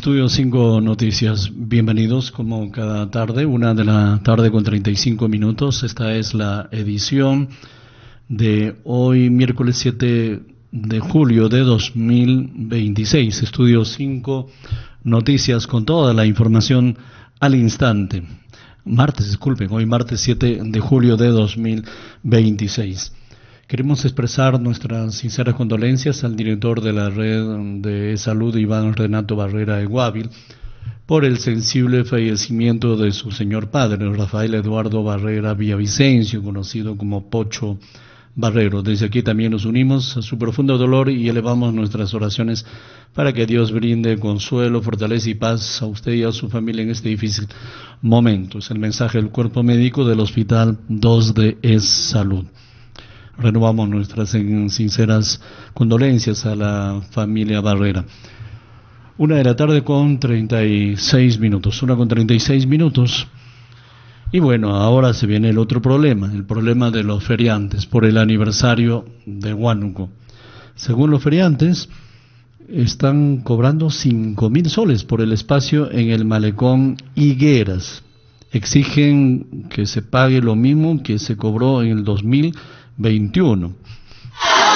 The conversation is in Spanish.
Estudio 5 Noticias, bienvenidos como cada tarde, 1 de la tarde con 35 minutos. Esta es la edición de hoy, miércoles 7 de julio de 2026. Estudio 5 Noticias con toda la información al instante. Hoy martes 7 de julio de 2026. Queremos expresar nuestras sinceras condolencias al director de la Red de Salud, Iván Renato Barrera Eguávil, por el sensible fallecimiento de su señor padre, Rafael Eduardo Barrera Villavicencio, conocido como Pocho Barrero. Desde aquí también nos unimos a su profundo dolor y elevamos nuestras oraciones para que Dios brinde consuelo, fortaleza y paz a usted y a su familia en este difícil momento. Es el mensaje del cuerpo médico del Hospital 2 de Salud. Renovamos nuestras sinceras condolencias a la familia Barrera. 1 con 36 minutos. Y bueno, ahora se viene el otro problema, el problema de los feriantes por el aniversario de Huánuco. Según los feriantes, están cobrando 5.000 soles por el espacio en el malecón Higueras. Exigen que se pague lo mismo que se cobró en el 2021.